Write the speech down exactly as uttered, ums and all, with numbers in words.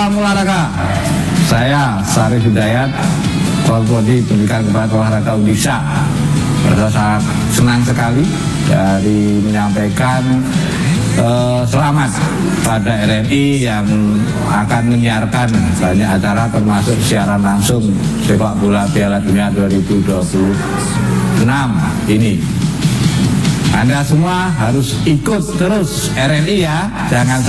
Salam olahraga. Saya Sarif Hidayat, Prodi Pendidikan Kepala Olahraga Undisa. Saya sangat senang sekali dari menyampaikan uh, selamat pada R N I yang akan menyiarkan banyak acara termasuk siaran langsung sepak bola Piala Dunia dua ribu dua puluh enam ini. Anda semua harus ikut terus R N I ya, jangan